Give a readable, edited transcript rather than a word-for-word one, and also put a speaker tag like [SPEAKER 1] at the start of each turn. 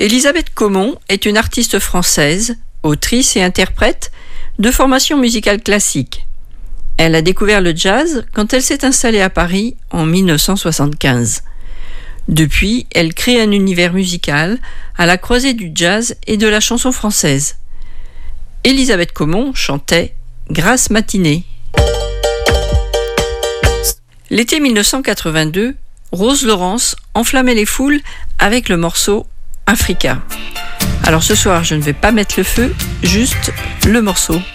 [SPEAKER 1] Elisabeth Caumont est une artiste française, autrice et interprète de formation musicale classique. Elle a découvert le jazz quand elle s'est installée à Paris en 1975. Depuis, elle crée un univers musical à la croisée du jazz et de la chanson française. Elisabeth Caumont chantait « Grasse matinée ». L'été 1982, Rose Laurence enflammait les foules avec le morceau « Africa ». Alors ce soir, je ne vais pas mettre le feu, juste le morceau.